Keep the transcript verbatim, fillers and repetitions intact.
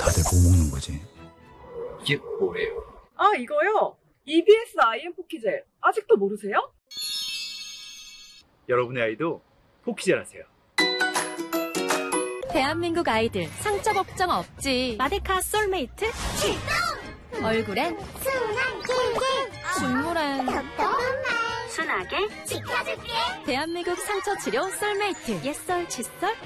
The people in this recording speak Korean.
다들 뭐 먹는 거지? 이게 뭐예요? 아, 이거요? 이비에스 아이엠 포키젤. 아직도 모르세요? 여러분의 아이도 포키젤하세요. 대한민국 아이들 상처 걱정 없지. 마데카 솔메이트 출동! 얼굴엔 순한 꿀꿀, 눈물엔 순하게 지켜줄게. 대한민국 상처 치료 솔메이트. 옛썰 칫솔